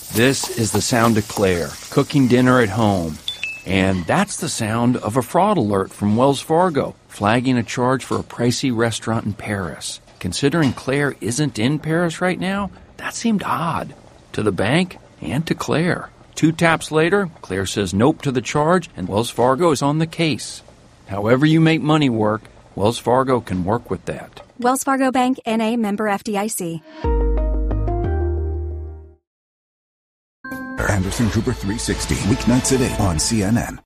This is the sound of Claire, cooking dinner at home. And that's the sound of a fraud alert from Wells Fargo, flagging a charge for a pricey restaurant in Paris. Considering Claire isn't in Paris right now, that seemed odd. To the bank and to Claire. 2 taps later, Claire says nope to the charge, and Wells Fargo is on the case. However you make money work, Wells Fargo can work with that. Wells Fargo Bank, N.A., member FDIC. Anderson Cooper 360, weeknights at 8 on CNN.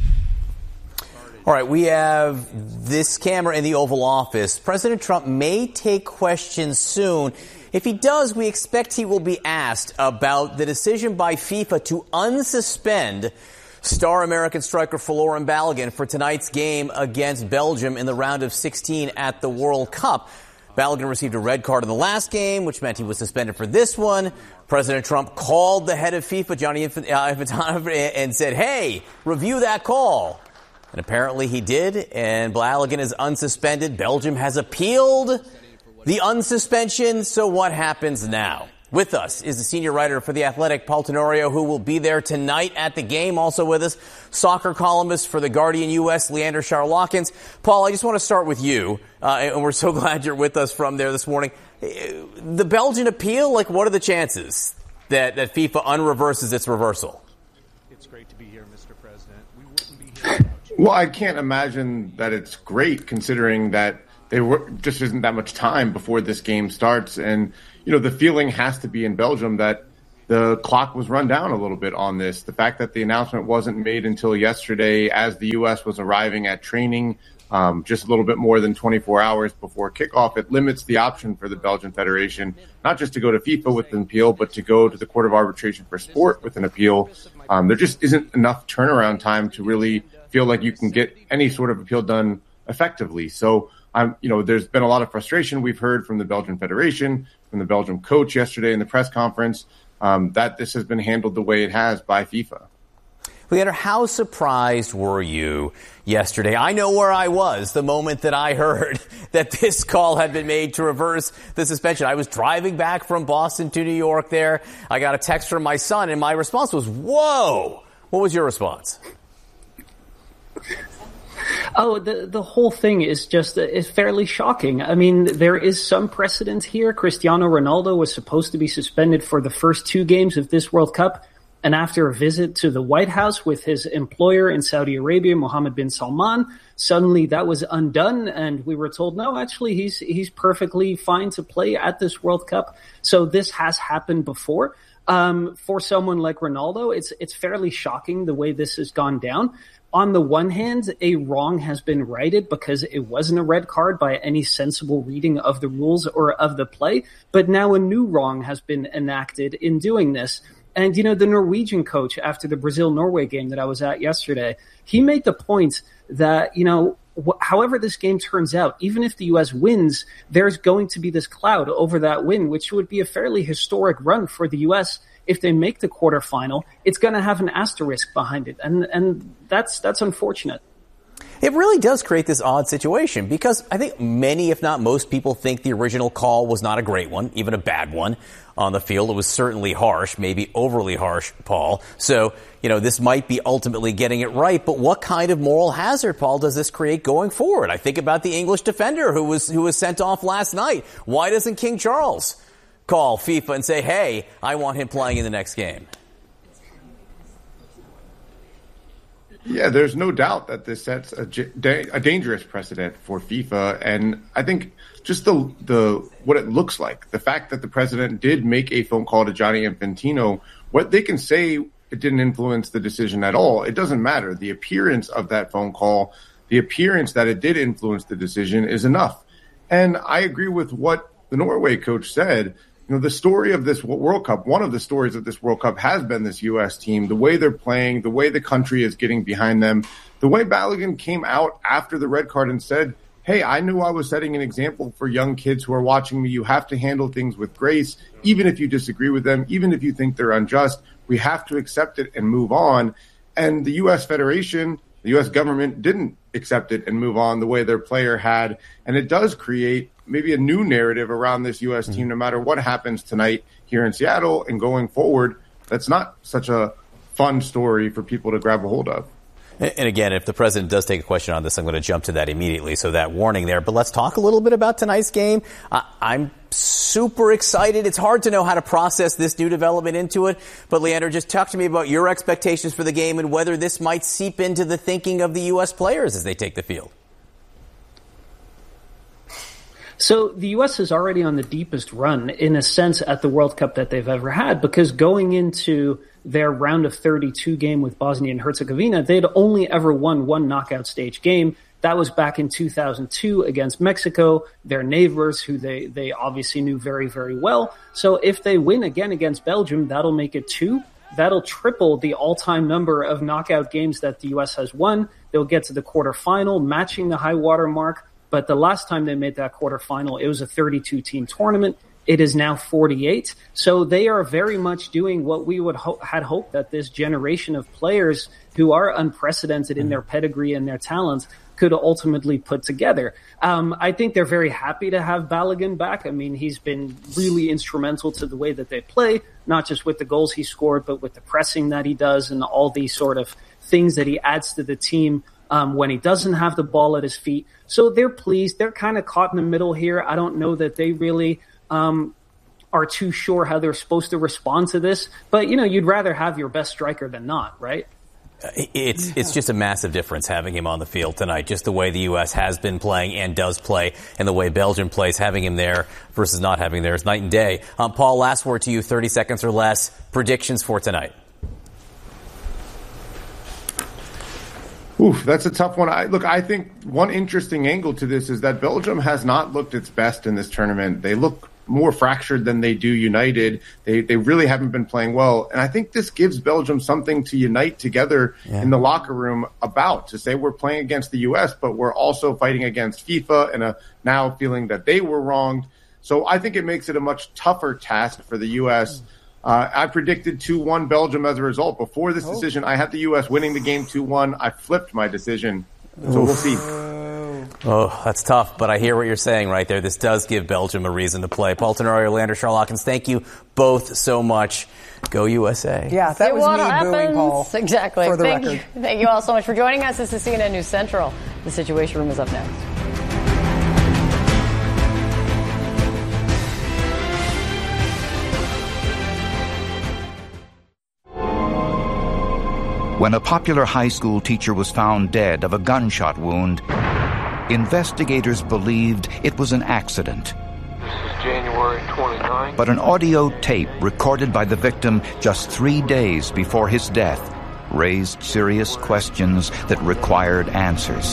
All right, we have this camera in the Oval Office. President Trump may take questions soon. If he does, we expect he will be asked about the decision by FIFA to unsuspend star American striker Folarin Balogun for tonight's game against Belgium in the round of 16 at the World Cup. Balogun received a red card in the last game, which meant he was suspended for this one. President Trump called the head of FIFA, Gianni Infantino, and said, hey, review that call. And apparently he did, and Balogun is unsuspended. Belgium has appealed the unsuspension, so what happens now? With us is the senior writer for The Athletic, Paul Tenorio, who will be there tonight at the game. Also with us, soccer columnist for The Guardian U.S., Leander Charles-Hawkins. Paul, I just want to start with you, and we're so glad you're with us from there this morning. The Belgian appeal, what are the chances that FIFA unreverses its reversal? It's great to be here, Mr. President. We wouldn't be here. Well, I can't imagine that it's great considering that just isn't that much time before this game starts. And, the feeling has to be in Belgium that the clock was run down a little bit on this. The fact that the announcement wasn't made until yesterday as the U.S. was arriving at training, just a little bit more than 24 hours before kickoff, it limits the option for the Belgian Federation, not just to go to FIFA with an appeal, but to go to the Court of Arbitration for Sport with an appeal. There just isn't enough turnaround time to really feel like you can get any sort of appeal done effectively. So, there's been a lot of frustration we've heard from the Belgian Federation, from the Belgian coach yesterday in the press conference, that this has been handled the way it has by FIFA. Leander, how surprised were you yesterday? I know where I was the moment that I heard that this call had been made to reverse the suspension. I was driving back from Boston to New York there. I got a text from my son, and my response was, whoa! What was your response? Oh, the whole thing is fairly shocking. I mean, there is some precedent here. Cristiano Ronaldo was supposed to be suspended for the first 2 games of this World Cup. And after a visit to the White House with his employer in Saudi Arabia, Mohammed bin Salman, suddenly that was undone. And we were told, no, actually, he's perfectly fine to play at this World Cup. So this has happened before. For someone like Ronaldo, it's fairly shocking the way this has gone down. On the one hand, a wrong has been righted because it wasn't a red card by any sensible reading of the rules or of the play. But now a new wrong has been enacted in doing this. And, the Norwegian coach after the Brazil-Norway game that I was at yesterday, he made the point that, however this game turns out, even if the U.S. wins, there's going to be this cloud over that win, which would be a fairly historic run for the U.S. If they make the quarterfinal. It's going to have an asterisk behind it, and that's unfortunate. It really does create this odd situation because I think many, if not most people, think the original call was not a great one, even a bad one on the field. It was certainly harsh, maybe overly harsh, Paul. So, this might be ultimately getting it right. But what kind of moral hazard, Paul, does this create going forward? I think about the English defender who was sent off last night. Why doesn't King Charles call FIFA and say, hey, I want him playing in the next game? Yeah, there's no doubt that this sets a dangerous precedent for FIFA. And I think just the what it looks like, the fact that the president did make a phone call to Gianni Infantino, what they can say it didn't influence the decision at all. It doesn't matter. The appearance of that phone call, the appearance that it did influence the decision is enough. And I agree with what the Norway coach said. The story of this World Cup, one of the stories of this World Cup has been this U.S. team, the way they're playing, the way the country is getting behind them, the way Balogun came out after the red card and said, hey, I knew I was setting an example for young kids who are watching me. You have to handle things with grace, even if you disagree with them, even if you think they're unjust. We have to accept it and move on. And the U.S. Federation, the U.S. government didn't accept it and move on the way their player had. And it does create maybe a new narrative around this U.S. team, no matter what happens tonight here in Seattle and going forward. that's not such a fun story for people to grab a hold of. And again, if the president does take a question on this, I'm going to jump to that immediately. So that warning there. But let's talk a little bit about tonight's game. I'm super excited. It's hard to know how to process this new development into it. But Leandro, just talk to me about your expectations for the game and whether this might seep into the thinking of the U.S. players as they take the field. So the U.S. is already on the deepest run, in a sense, at the World Cup that they've ever had, because going into their round of 32 game with Bosnia and Herzegovina, they'd only ever won one knockout stage game. That was back in 2002 against Mexico, their neighbors, who they obviously knew very, very well. So if they win again against Belgium, that'll make it 2. That'll triple the all-time number of knockout games that the U.S. has won. They'll get to the quarterfinal, matching the high water mark. But the last time they made that quarterfinal, it was a 32-team tournament. It is now 48. So they are very much doing what we had hoped that this generation of players who are unprecedented in their pedigree and their talents could ultimately put together. I think they're very happy to have Balogun back. I mean, he's been really instrumental to the way that they play, not just with the goals he scored, but with the pressing that he does and all these sort of things that he adds to the team when he doesn't have the ball at his feet. So they're pleased. They're kind of caught in the middle here. I don't know that they really are too sure how they're supposed to respond to this. But, you'd rather have your best striker than not, right? It's just a massive difference having him on the field tonight, just the way the U.S. has been playing and does play, and the way Belgium plays. Having him there versus not having him there is night and day. Paul, last word to you, 30 seconds or less. Predictions for tonight. Oof, that's a tough one. I think one interesting angle to this is that Belgium has not looked its best in this tournament. They look more fractured than they do united. They really haven't been playing well. And I think this gives Belgium something to unite together in the locker room about, to say we're playing against the U.S., but we're also fighting against FIFA and now feeling that they were wronged. So I think it makes it a much tougher task for the U.S. I predicted 2-1 Belgium as a result. Before this decision, I had the U.S. winning the game 2-1. I flipped my decision. So we'll see. Oh, that's tough, but I hear what you're saying right there. This does give Belgium a reason to play. Paul Tenorio, Leandro Charles-Hawkins, thank you both so much. Go USA. Yeah, that was me booing Paul. Exactly. For the record. Thank you all so much for joining us. This is CNN News Central. The Situation Room is up next. When a popular high school teacher was found dead of a gunshot wound, investigators believed it was an accident. This is January 29th. But an audio tape recorded by the victim just 3 days before his death raised serious questions that required answers.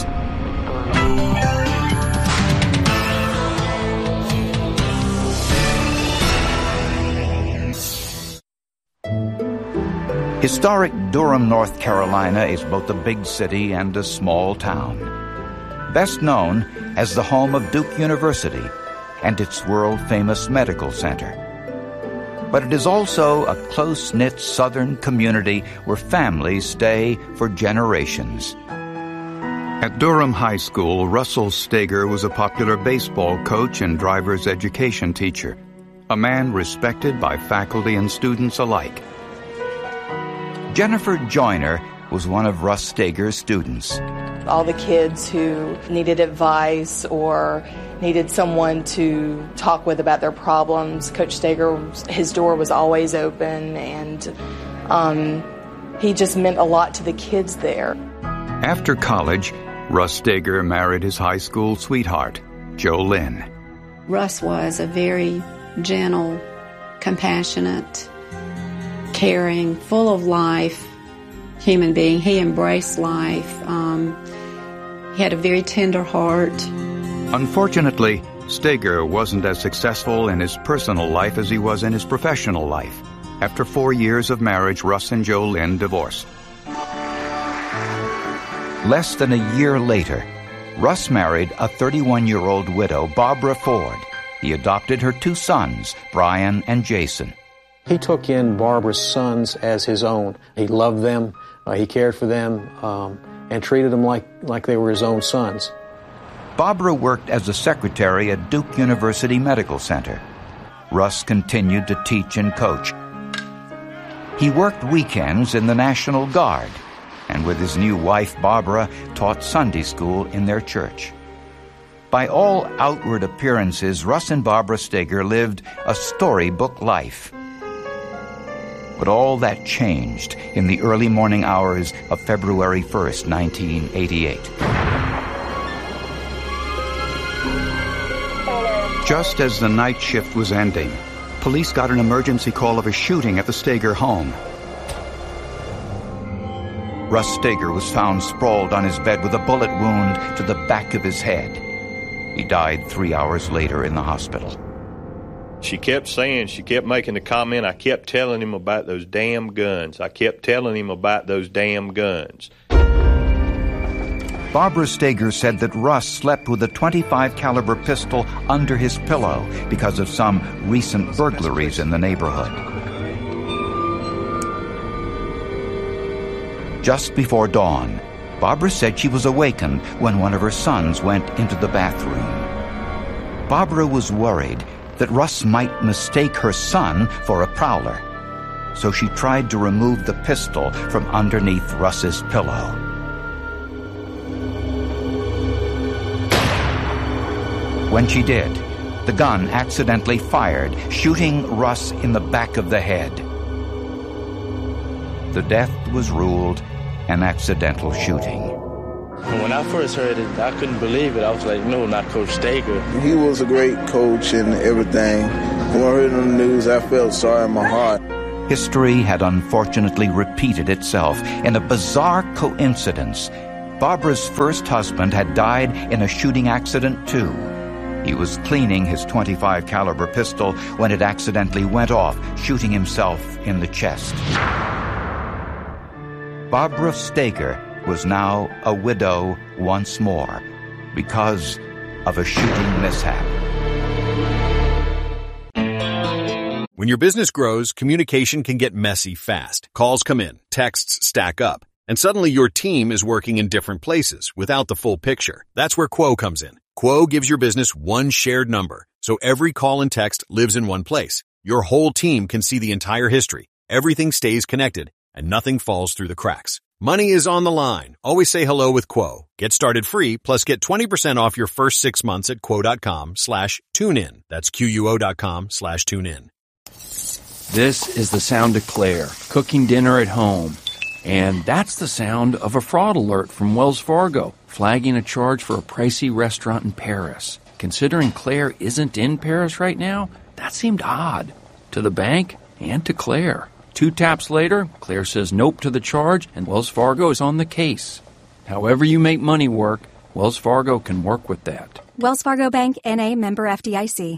Historic Durham, North Carolina is both a big city and a small town. Best known as the home of Duke University and its world-famous medical center. But it is also a close-knit southern community where families stay for generations. At Durham High School, Russell Steger was a popular baseball coach and driver's education teacher, a man respected by faculty and students alike. Jennifer Joyner was one of Russ Steger's students. All the kids who needed advice or needed someone to talk with about their problems, Coach Steger, his door was always open, and he just meant a lot to the kids there. After college, Russ Steger married his high school sweetheart, Jo Lynn. Russ was a very gentle, compassionate, caring, full of life human being. He embraced life. He had a very tender heart. Unfortunately, Steger wasn't as successful in his personal life as he was in his professional life. After 4 years of marriage, Russ and Jo Lynn divorced. Less than a year later, Russ married a 31-year-old widow, Barbara Ford. He adopted her 2 sons, Brian and Jason. He took in Barbara's sons as his own. He loved them, he cared for them, and treated them like they were his own sons. Barbara worked as a secretary at Duke University Medical Center. Russ continued to teach and coach. He worked weekends in the National Guard, and with his new wife, Barbara, taught Sunday school in their church. By all outward appearances, Russ and Barbara Steger lived a storybook life. But all that changed in the early morning hours of February 1st, 1988. Just as the night shift was ending, police got an emergency call of a shooting at the Steger home. Russ Steger was found sprawled on his bed with a bullet wound to the back of his head. He died 3 hours later in the hospital. She kept making the comment, I kept telling him about those damn guns. I kept telling him about those damn guns. Barbara Steger said that Russ slept with a .25 caliber pistol under his pillow because of some recent burglaries in the neighborhood. Just before dawn, Barbara said she was awakened when one of her sons went into the bathroom. Barbara was worried that Russ might mistake her son for a prowler, so she tried to remove the pistol from underneath Russ's pillow. When she did, the gun accidentally fired, shooting Russ in the back of the head. The death was ruled an accidental shooting. When I first heard it, I couldn't believe it. I was like, no, not Coach Steger. He was a great coach and everything. When I heard on the news, I felt sorry in my heart. History had unfortunately repeated itself in a bizarre coincidence. Barbara's first husband had died in a shooting accident too. He was cleaning his .25 caliber pistol when it accidentally went off, shooting himself in the chest. Barbara Steger was now a widow once more because of a shooting mishap. When your business grows, communication can get messy fast. Calls come in, texts stack up, and suddenly your team is working in different places without the full picture. That's where Quo comes in. Quo gives your business one shared number, so every call and text lives in one place. Your whole team can see the entire history. Everything stays connected, and nothing falls through the cracks. Money is on the line. Always say hello with Quo. Get started free, plus get 20% off your first 6 months at quo.com/tunein. That's QUO.com/tunein. This is the sound of Claire cooking dinner at home. And that's the sound of a fraud alert from Wells Fargo, flagging a charge for a pricey restaurant in Paris. Considering Claire isn't in Paris right now, that seemed odd to the bank and to Claire. 2 taps later, Claire says nope to the charge, and Wells Fargo is on the case. However you make money work, Wells Fargo can work with that. Wells Fargo Bank, N.A., member FDIC.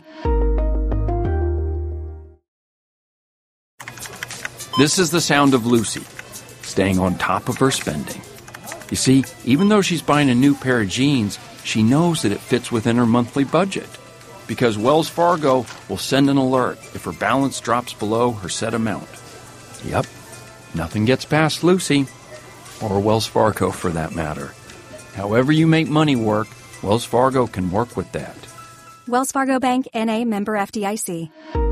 This is the sound of Lucy, staying on top of her spending. You see, even though she's buying a new pair of jeans, she knows that it fits within her monthly budget. Because Wells Fargo will send an alert if her balance drops below her set amount. Yep, nothing gets past Lucy, or Wells Fargo for that matter. However you make money work, Wells Fargo can work with that. Wells Fargo Bank, N.A., member FDIC.